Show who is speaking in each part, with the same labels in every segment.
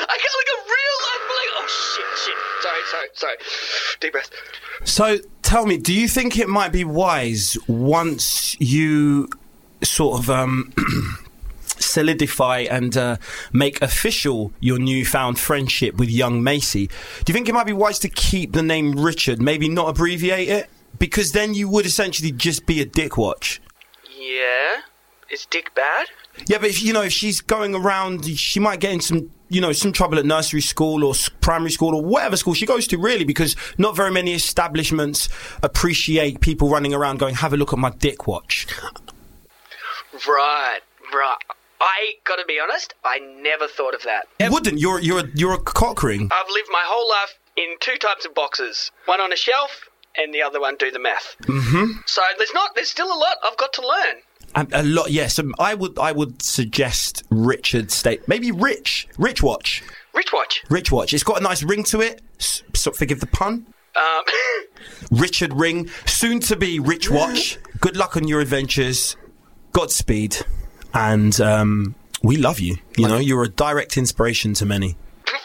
Speaker 1: I got like a real, oh shit. Sorry. Deep breath.
Speaker 2: So, tell me, do you think it might be wise once you sort of solidify and make official your newfound friendship with young Macy? Do you think it might be wise to keep the name Richard, maybe not abbreviate it? Because then you would essentially just be a dickwatch.
Speaker 1: Yeah? Is Dick bad?
Speaker 2: Yeah, but if she's going around, she might get in some trouble at nursery school or primary school or whatever school she goes to, really, because not very many establishments appreciate people running around going, have a look at my dick watch.
Speaker 1: Right. I gotta be honest, I never thought of that.
Speaker 2: You wouldn't. You're a cock ring.
Speaker 1: I've lived my whole life in two types of boxes. One on a shelf and the other one do the math.
Speaker 2: Mm-hmm.
Speaker 1: So there's still a lot I've got to learn.
Speaker 2: A lot, yes. I would suggest Richard State. Maybe Rich Watch.
Speaker 1: Rich Watch.
Speaker 2: Rich Watch. It's got a nice ring to it. So forgive the pun. Richard Ring. Soon to be Rich Watch. Good luck on your adventures. Godspeed. And we love you. You know, you're a direct inspiration to many.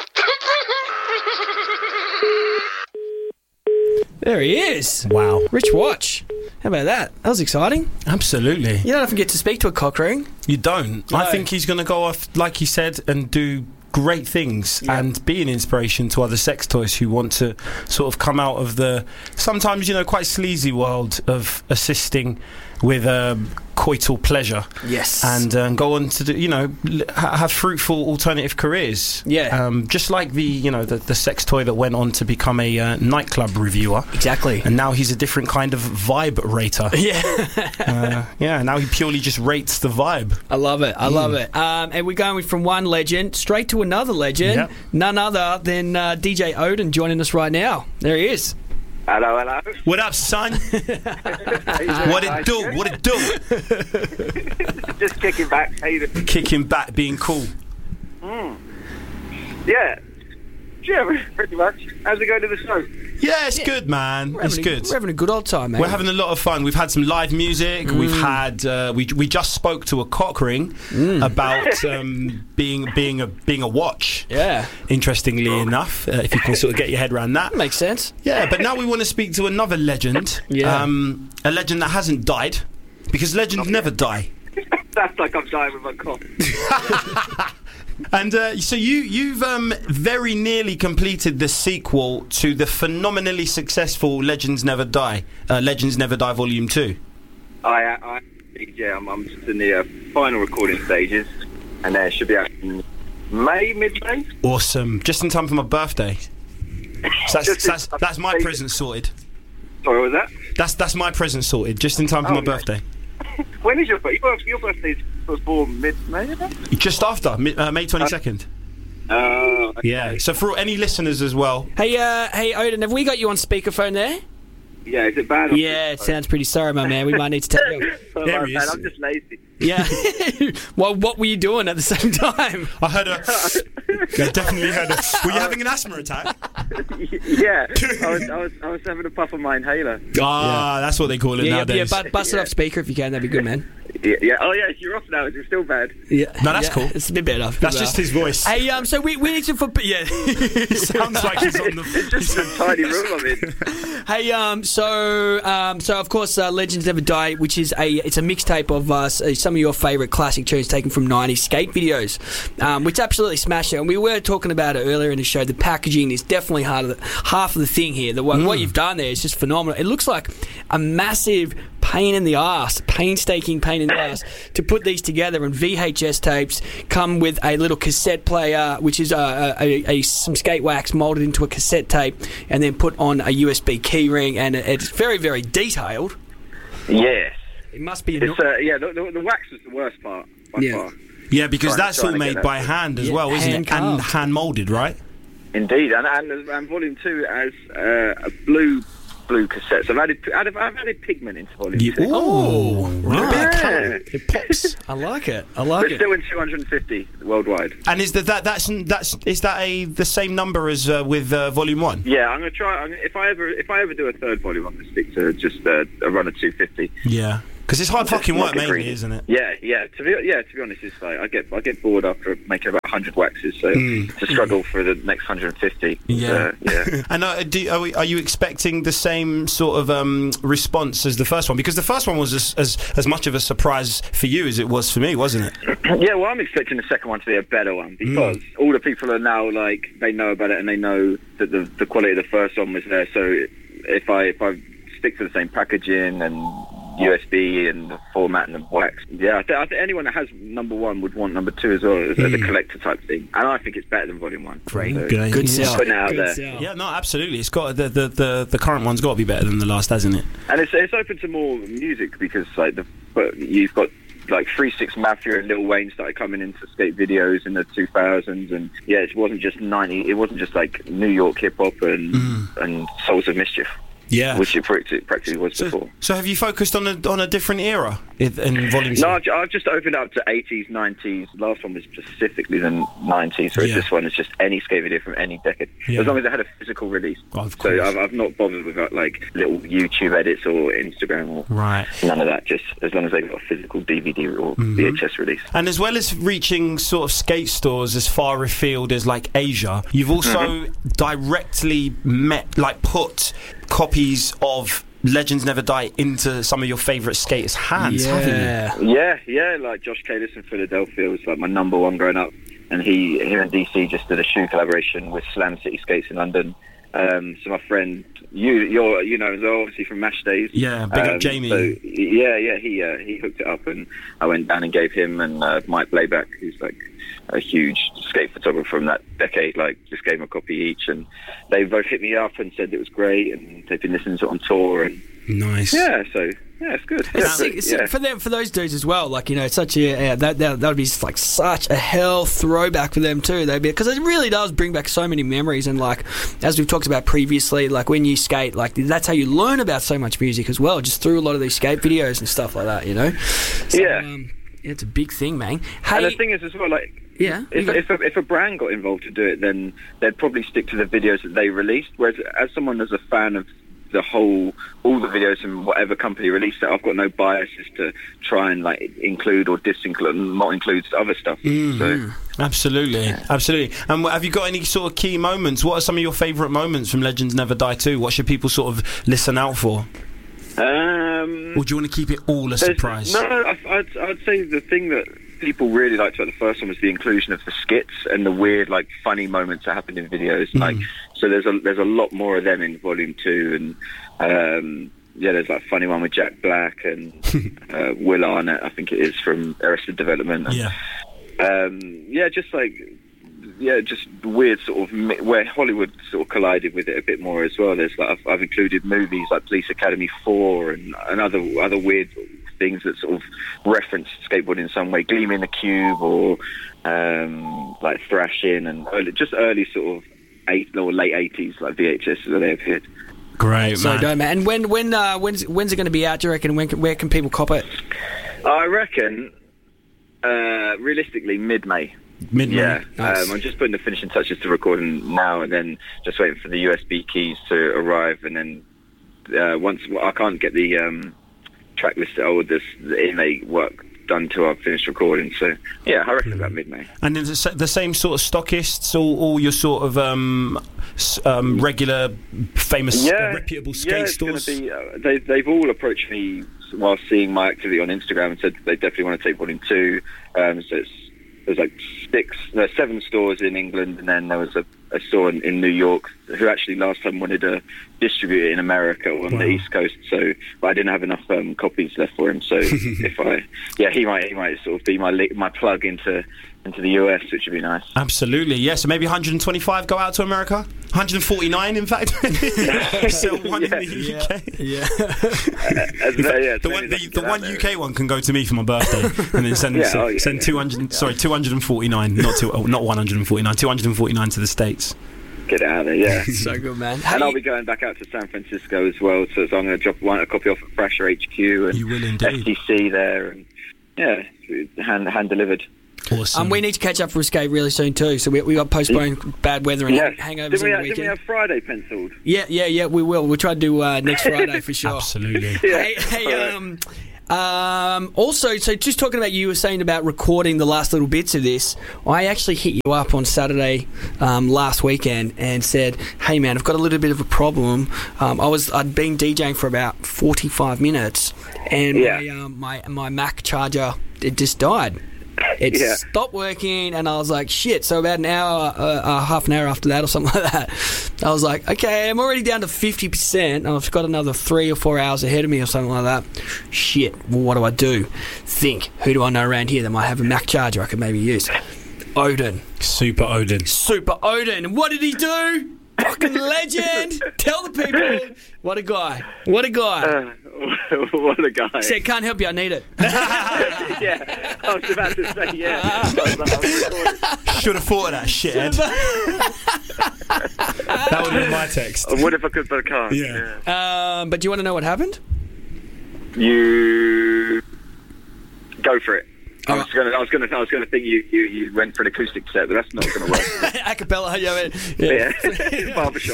Speaker 3: There he is.
Speaker 2: Wow.
Speaker 3: Rich Watch. How about that? That was exciting.
Speaker 2: Absolutely.
Speaker 3: You don't often get to speak to a cock ring.
Speaker 2: You don't. No. I think he's going to go off, like he said, and do great things and be an inspiration to other sex toys who want to sort of come out of the sometimes, quite sleazy world of assisting with coital pleasure.
Speaker 3: Yes.
Speaker 2: And go on to do, have fruitful alternative careers.
Speaker 3: Yeah.
Speaker 2: Just like the sex toy that went on to become a nightclub reviewer.
Speaker 3: Exactly.
Speaker 2: And now he's a different kind of vibe rater.
Speaker 3: Yeah.
Speaker 2: Now he purely just rates the vibe.
Speaker 3: I love it. And we're going from one legend straight to another legend.
Speaker 2: Yep.
Speaker 3: None other than DJ Odin joining us right now. There he is.
Speaker 4: Hello.
Speaker 2: What up, son? What it do?
Speaker 4: Just kicking back. How you doing?
Speaker 2: Kicking back, being cool.
Speaker 4: Yeah, pretty much. How's it going to the show?
Speaker 2: Yeah, it's good, man. It's good.
Speaker 3: We're having a good old time, man.
Speaker 2: We're having a lot of fun. We've had some live music. We've had we just spoke to a cock ring about being a watch.
Speaker 3: Yeah.
Speaker 2: Interestingly enough, if you can sort of get your head around that.
Speaker 3: Makes sense.
Speaker 2: Yeah, but now we want to speak to another legend.
Speaker 3: Yeah.
Speaker 2: A legend that hasn't died, because legends never die.
Speaker 4: That's like I'm dying with my cough.
Speaker 2: And so you've very nearly completed the sequel to the phenomenally successful Legends Never Die, Legends Never Die Volume 2.
Speaker 4: I'm just in the final recording stages, and it should be out in mid-May.
Speaker 2: Awesome. Just in time for my birthday. So that's my present sorted.
Speaker 4: Sorry, what was that?
Speaker 2: That's my present sorted, just in time for my birthday.
Speaker 4: When is your birthday? Your birthday was born mid-May, isn't it?
Speaker 2: Just after, May 22nd. Yeah, so for any listeners as well.
Speaker 3: Hey, Odin, have we got you on speakerphone there?
Speaker 4: Yeah, is it bad?
Speaker 3: Yeah, it sounds pretty sorry, my man. We might need to tell you.
Speaker 2: There he is.
Speaker 4: I'm just lazy.
Speaker 3: Yeah. Well, what were you doing at the same time?
Speaker 2: I heard I definitely heard Were you having an asthma attack?
Speaker 4: Yeah, I was having a puff on my inhaler.
Speaker 2: That's what they call it nowadays.
Speaker 3: Yeah, bust it off speaker if you can. That'd be good, man.
Speaker 4: Yeah. Oh, yeah. You're off now. Is it still bad?
Speaker 3: Yeah.
Speaker 2: No, that's cool.
Speaker 3: It's a bit better.
Speaker 2: That's just his voice.
Speaker 3: Hey, so we need to.
Speaker 2: It sounds like he's on the.
Speaker 4: It's just a tiny room I'm in.
Speaker 3: Hey, so of course, Legends Never Die, which is it's a mixtape of some of your favourite classic tunes taken from '90s skate videos, which absolutely smash it. And we were talking about it earlier in the show. The packaging is definitely half of the thing here. What you've done there is just phenomenal. It looks like a massive painstaking pain in the ass to put these together, and VHS tapes come with a little cassette player, which is some skate wax molded into a cassette tape and then put on a USB keyring, and it's very, very detailed.
Speaker 4: Yes.
Speaker 3: It must be...
Speaker 4: the wax was the worst part by far.
Speaker 2: Yeah, because that's all made by hand as well, isn't it? And hand-moulded, right?
Speaker 4: Indeed, and Volume 2 has a blue cassettes. I've added pigment into Volume 2.
Speaker 2: Oh, right.
Speaker 4: Yeah.
Speaker 2: It pops.
Speaker 3: I like it.
Speaker 4: But still in 250 worldwide.
Speaker 2: And is that the same number as with Volume 1?
Speaker 4: Yeah, I'm going to try. If I ever do a third volume, I'm going to stick to just a run of 250.
Speaker 2: Yeah. Because it's hard fucking work mainly, isn't it?
Speaker 4: Yeah. To be honest, it's like I get bored after making about 100 waxes, so to struggle for the next 150.
Speaker 2: Yeah.
Speaker 4: Yeah.
Speaker 2: And are you expecting the same sort of response as the first one? Because the first one was as much of a surprise for you as it was for me, wasn't it?
Speaker 4: Yeah, well, I'm expecting the second one to be a better one because all the people are now like they know about it and they know that the quality of the first one was there. So if I stick to the same packaging and USB and the format and the wax, I think anyone that has number one would want number two as well as a collector type thing, and I think it's better than volume one.
Speaker 3: Great,
Speaker 4: so,
Speaker 3: good sell.
Speaker 4: Putting it out there.
Speaker 3: Sell.
Speaker 2: Yeah, no, absolutely. It's got the current one's got to be better than the last, hasn't it?
Speaker 4: And it's open to more music because like you've got like 3-6 Mafia and Lil Wayne started coming into skate videos in the 2000s, and it wasn't just like New York hip hop and Souls of Mischief.
Speaker 2: Yeah,
Speaker 4: which it practically was before.
Speaker 2: So have you focused on a different era in volume?
Speaker 4: No, I've just opened up to 80s, 90s. Last one was specifically the 90s, whereas this one is just any skate video from any decade, as long as it had a physical release.
Speaker 2: Of course.
Speaker 4: So I've not bothered with like little YouTube edits or Instagram or none of that. Just as long as they've got a physical DVD or VHS release.
Speaker 2: And as well as reaching sort of skate stores as far afield as like Asia, you've also directly put copies of Legends Never Die into some of your favourite skaters' hands, haven't you?
Speaker 4: Yeah, like Josh Kalis in Philadelphia was like my number one growing up, and he here in DC just did a shoe collaboration with Slam City Skates in London. So my friend, you're obviously from Mash Days.
Speaker 2: Yeah, big up Jamie.
Speaker 4: So he hooked it up, and I went down and gave him and Mike Blayback, who's like a huge skate photographer from that decade, like just gave him a copy each, and they both hit me up and said it was great, and they've been listening to it on tour. And
Speaker 2: nice.
Speaker 4: Yeah, so it's good.
Speaker 3: For those dudes as well, like it's such a that would be like such a hell throwback for them too. Because it really does bring back so many memories, and like as we've talked about previously, like when you skate, like that's how you learn about so much music as well, just through a lot of these skate videos and stuff like that. So, it's a big thing, man. Hey,
Speaker 4: and the thing is as well, like. Yeah. If a brand got involved to do it, then they'd probably stick to the videos that they released. Whereas as someone that's a fan of all the videos and whatever company released it, I've got no biases to try and like include or disinclude, not include other stuff. So.
Speaker 2: Absolutely. And have you got any sort of key moments? What are some of your favourite moments from Legends Never Die 2? What should people sort of listen out for? Or do you want to keep it all a surprise?
Speaker 4: No, I'd say the thing that people really liked about the first one was the inclusion of the skits and the weird, like, funny moments that happened in videos. Like, so there's a lot more of them in Volume 2, and there's like a funny one with Jack Black and Will Arnett, I think it is, from Arrested Development. And, just weird sort of where Hollywood sort of collided with it a bit more as well. There's like I've included movies like Police Academy 4 and other weird things that sort of reference skateboarding in some way, Gleaming the Cube or like Thrashing and early sort of late 80s like VHS where they appeared.
Speaker 2: Great,
Speaker 3: so man. And when's it going to be out? Do you reckon? Where can people cop it?
Speaker 4: I reckon realistically mid-May.
Speaker 2: Yeah,
Speaker 4: nice. I'm just putting the finishing touches to recording now, and then just waiting for the USB keys to arrive, and then once I can't get the track list or this inmate work done till I've finished recording. So I reckon about mid-May. And
Speaker 2: then the same sort of stockists, all your sort of regular, famous, reputable skate stores.
Speaker 4: They've all approached me while seeing my activity on Instagram and said they definitely want to take Volume 2. So there's like 7 stores in England, and then there was a store in New York who actually last time wanted to distribute it in America on the East Coast. So, but I didn't have enough copies left for him. So he might sort of be my plug into the US, which would be nice.
Speaker 2: Absolutely, yeah. So maybe 125 go out to America. 149, in fact. Sell one in the UK. The one UK one can go to me for my birthday, and then send 200. Sorry, 249, not 149. 249 to the States.
Speaker 4: Get out of there, yeah.
Speaker 3: So good, man.
Speaker 4: And I'll be going back out to San Francisco as well, so I'm going to drop a copy off at Thrasher HQ and
Speaker 2: you will indeed.
Speaker 4: FTC there, and hand delivered.
Speaker 2: Awesome.
Speaker 3: We need to catch up for Escape really soon too, so we got postponed bad weather and hangovers on the weekend.
Speaker 4: Didn't we have Friday penciled?
Speaker 3: Yeah, we will. We'll try to do next Friday for sure.
Speaker 2: Absolutely.
Speaker 3: Hey, Also, so just talking about you were saying about recording the last little bits of this, I actually hit you up on Saturday last weekend and said, hey man, I've got a little bit of a problem. I'd been DJing for about 45 minutes and my Mac charger, it just died. It stopped working, and I was like, shit. So about an hour, half an hour after that or something like that, I was like, okay, I'm already down to 50%, and I've got another 3 or 4 hours ahead of me or something like that. Shit, well, what do I do? Think, who do I know around here that might have a Mac charger I could maybe use? Odin.
Speaker 2: Super Odin.
Speaker 3: And what did he do? Fucking legend. Tell the people. What a guy. What a guy.
Speaker 4: What a guy.
Speaker 3: Said, can't help you, I need it.
Speaker 4: Yeah, I was about to say, yeah.
Speaker 2: Should have thought of that, shithead. That would have been my text.
Speaker 4: I would if I could, but I can't.
Speaker 3: Yeah. But do you want to know what happened?
Speaker 4: You go for it. I was gonna think you went for an acoustic set, but that's not gonna work.
Speaker 3: Acapella,
Speaker 4: yeah. Barbershop.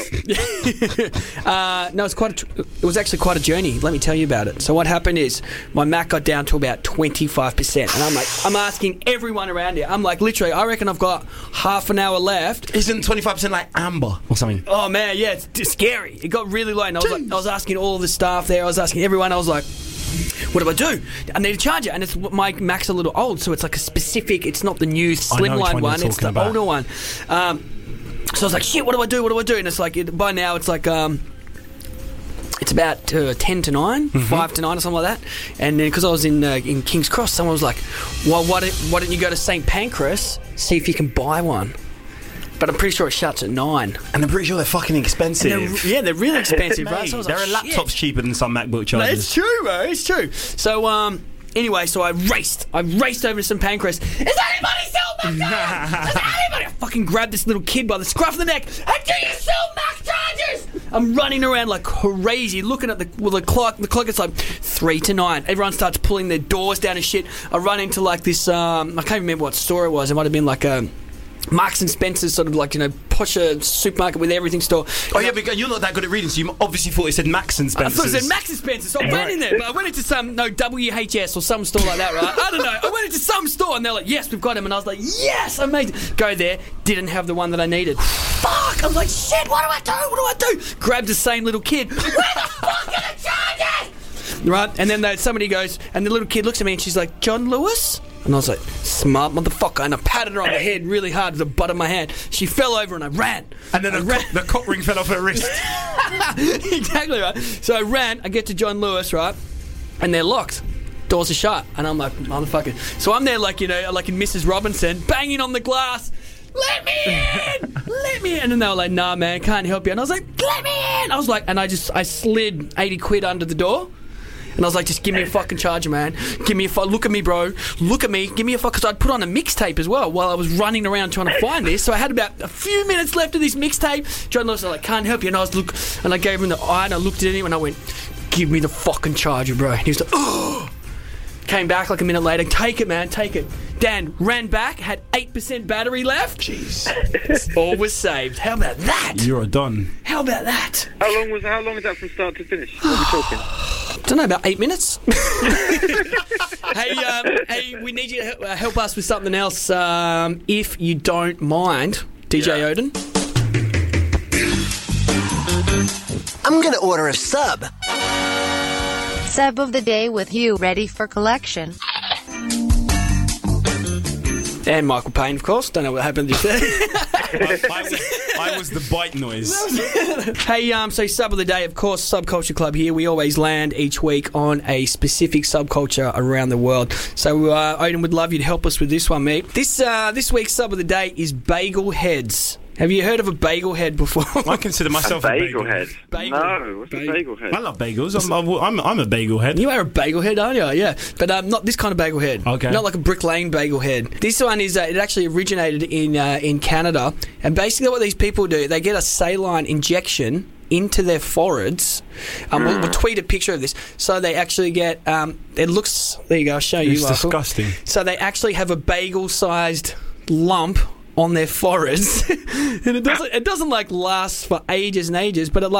Speaker 3: No, it was actually quite a journey. Let me tell you about it. So what happened is my Mac got down to about 25%, and I'm asking everyone around here. I'm like, literally, I reckon I've got half an hour left.
Speaker 2: Isn't 25% like amber or something?
Speaker 3: Oh man, yeah, it's scary. It got really low, and I was asking all the staff there. I was asking everyone. I was like, what do I do? I need a charger, and my Mac's a little old, so it's like a specific. It's not the new slimline one; it's the older one. So I was like, shit, what do I do? And it's like by now it's like it's about 10 to 9, 5 to 9 or something like that. And then because I was in King's Cross, someone was like, well, why don't you go to St Pancras, see if you can buy one? But I'm pretty sure it shuts at 9.
Speaker 2: And I'm pretty sure they're fucking expensive.
Speaker 3: They're really expensive, right? So
Speaker 2: there are laptops cheaper than some MacBook chargers.
Speaker 3: No, it's true, bro. It's true. So, anyway, so I raced over to St Pancras. Is anybody selling Mac chargers? Is anybody? I fucking grabbed this little kid by the scruff of the neck. Hey, do you sell Mac chargers? I'm running around like crazy, looking at the clock. The clock is like 3 to 9. Everyone starts pulling their doors down and shit. I run into like this, I can't remember what store it was. It might have been like a Marks and Spencer's, sort of like, posher supermarket with everything store.
Speaker 2: Oh yeah, but you're not that good at reading, so you obviously thought it said Max and Spencer's.
Speaker 3: I thought it said Max and Spencer's, so I ran in there. But I went into some, WHS or some store like that, right? I don't know. I went into some store and they're like, yes, we've got him. And I was like, yes, amazing. Go there, didn't have the one that I needed. Fuck! I was like, shit, what do I do? Grabbed the same little kid. Where the fuck are the chargers? Right? And then somebody goes, and the little kid looks at me and she's like, John Lewis? And I was like, smart motherfucker. And I patted her on the head really hard with the butt of my hand. She fell over and I ran.
Speaker 2: And then the cock ring fell off her wrist.
Speaker 3: Exactly right. So I ran. I get to John Lewis, right? And they're locked. Doors are shut. And I'm like, motherfucker. So I'm there like in Mrs. Robinson, banging on the glass. Let me in! Let me in! And then they were like, nah, man, can't help you. And I was like, let me in! I was like, and I slid 80 quid under the door. And I was like, just give me a fucking charger, man. Give me a look at me, bro. Look at me. Give me a fuck. Because I'd put on a mixtape as well while I was running around trying to find this. So I had about a few minutes left of this mixtape. John Lewis was like, can't help you. And I gave him the eye and I looked at him and I went, give me the fucking charger, bro. And he was like, oh. Came back like a minute later. Take it, man. Take it. Dan ran back, had 8% battery left.
Speaker 2: Jeez.
Speaker 3: All was saved. How about that?
Speaker 2: You're a don.
Speaker 3: How about that?
Speaker 4: How long is that from start to finish? What are we talking?
Speaker 3: I don't know, about 8 minutes. Hey, we need you to help us with something else, if you don't mind, DJ Odin.
Speaker 5: I'm gonna order a sub.
Speaker 6: Sub of the day with you, ready for collection.
Speaker 3: And Michael Payne, of course. Don't know what happened just there.
Speaker 2: I was the bite noise.
Speaker 3: Hey, so sub of the day, of course, Subculture Club here. We always land each week on a specific subculture around the world. So Odin would love you to help us with this one, mate. This week's sub of the day is bagel heads. Have you heard of a bagel head before?
Speaker 2: I consider myself a bagel
Speaker 4: head. No, what's a bagel head?
Speaker 2: I love bagels. I'm a bagel head.
Speaker 3: You are a bagel head, aren't you? Yeah, but not this kind of bagel head.
Speaker 2: Okay.
Speaker 3: Not like a Brick Lane bagel head. This one is it actually originated in Canada, and basically what these people do, they get a saline injection into their foreheads. We'll tweet a picture of this. So they actually get it looks. There you go. I'll show you.
Speaker 2: It's disgusting.
Speaker 3: So they actually have a bagel-sized lump on their foreheads, and it doesn't like last for ages and ages, but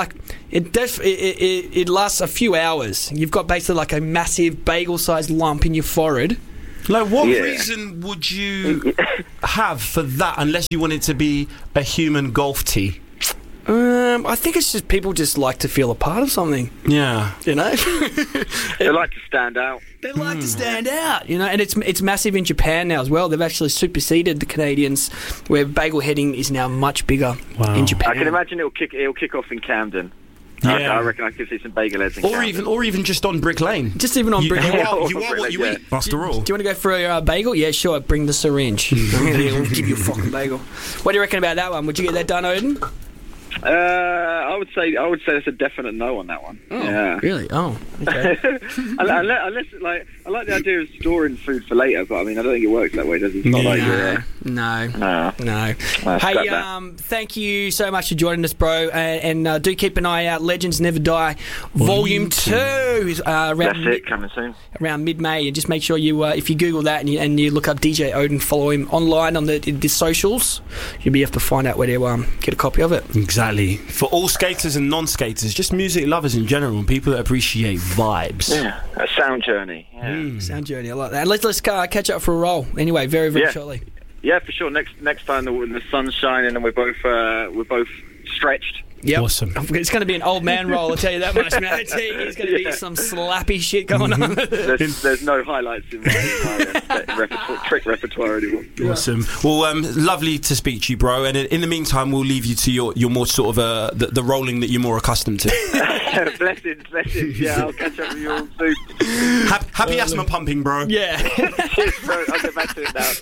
Speaker 3: It lasts a few hours. You've got basically like a massive bagel-sized lump in your forehead.
Speaker 2: Like, what reason would you have for that, unless you want it to be a human golf tee?
Speaker 3: I think it's just people just like to feel a part of something.
Speaker 2: Yeah.
Speaker 3: You know?
Speaker 4: They like to stand out.
Speaker 3: They like to stand out, you know, and it's massive in Japan now as well. They've actually superseded the Canadians, where bagel heading is now much bigger in Japan.
Speaker 4: I can imagine it'll kick off in Camden.
Speaker 2: Yeah.
Speaker 4: I reckon I could see some bagel heads in Camden.
Speaker 2: Or even just on Brick Lane.
Speaker 3: Just even on Brick Lane.
Speaker 2: You are what you eat, after all.
Speaker 3: Do you want to go for a bagel? Yeah, sure. Bring the syringe. We'll give you a fucking bagel. What do you reckon about that one? Would you get that done, Odin?
Speaker 4: I would say that's a definite no on that one.
Speaker 3: Oh,
Speaker 4: yeah.
Speaker 3: Really? Oh, okay.
Speaker 4: Unless, like, I like the idea of storing food for later, but I mean, I don't think it works that way, does it? It's not like
Speaker 3: No. Hey, thank you so much for joining us, bro, and do keep an eye out. Legends Never Die, Volume 2 is
Speaker 4: coming soon.
Speaker 3: Around mid-May, and just make sure you, if you Google that and you look up DJ Odin, follow him online on the socials, you'll be able to find out where to get a copy of it.
Speaker 2: Exactly. For all skaters and non-skaters, just music lovers in general, and people that appreciate vibes.
Speaker 4: Yeah, a sound journey. Yeah.
Speaker 3: Sound journey, I like that. Let's catch up for a roll. Anyway, very shortly.
Speaker 4: Yeah, for sure. Next time when the sun's shining and we're both stretched.
Speaker 3: Yep.
Speaker 2: Awesome.
Speaker 3: It's going to be an old man roll, I'll tell you that much, man. There's going to be some slappy shit going on.
Speaker 4: There's no highlights in my trick repertoire anymore.
Speaker 2: Awesome. Well, lovely to speak to you, bro. And in the meantime, we'll leave you to your more sort of the rolling that you're more accustomed to.
Speaker 4: Blessings. Yeah, I'll catch up with you all soon.
Speaker 2: Happy asthma pumping, bro.
Speaker 3: Yeah.
Speaker 4: Cheers, bro. I'll get back to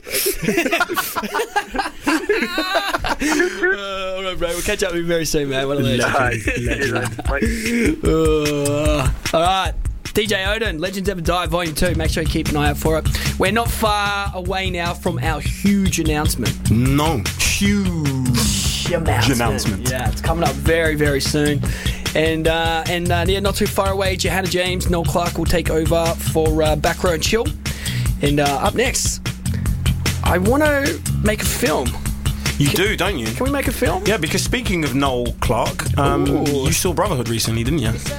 Speaker 4: it now.
Speaker 3: All right, bro. We'll catch up with you very soon, man. What a legend. All right. DJ Odin, Legends Never Die, Volume 2. Make sure you keep an eye out for it. We're not far away now from our huge announcement.
Speaker 2: No. Huge announcement.
Speaker 3: Yeah, it's coming up very, very soon. And not too far away, Johanna James, Noel Clark will take over for Back Row and Chill. And up next, I want to make a film.
Speaker 2: You do, don't you?
Speaker 3: Can we make a film?
Speaker 2: Yeah, because speaking of Noel Clark, you saw Brotherhood recently, didn't you?